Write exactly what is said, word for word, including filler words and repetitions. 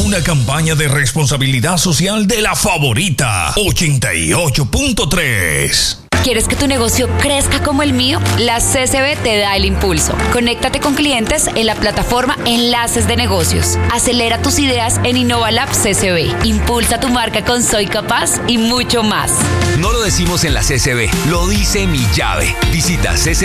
Una campaña de responsabilidad social de La Favorita ochenta y ocho punto tres. ¿Quieres que tu negocio crezca como el mío? La C S B te da el impulso. Conéctate con clientes en la plataforma Enlaces de Negocios. Acelera tus ideas en InnovaLab C S B. Impulsa tu marca con Soy Capaz y mucho más. No lo decimos en la C S B, lo dice mi llave. Visita C S B.